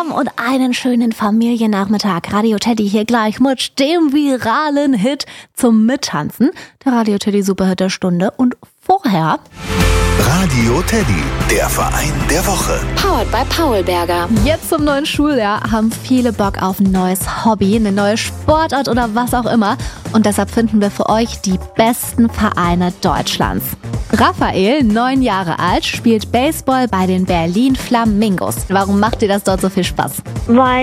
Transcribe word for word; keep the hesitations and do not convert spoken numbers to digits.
zusammen und einen schönen Familiennachmittag. Radio Teddy hier gleich mit dem viralen Hit zum Mittanzen. Der Radio Teddy Superhit der Stunde und vorher Radio Teddy, der Verein der Woche. Powered by Paulberger. Jetzt zum neuen Schuljahr haben viele Bock auf ein neues Hobby, eine neue Sportart oder was auch immer. Und deshalb finden wir für euch die besten Vereine Deutschlands. Raphael, neun Jahre alt, spielt Baseball bei den Berlin Flamingos. Warum macht dir das dort so viel Spaß? Weil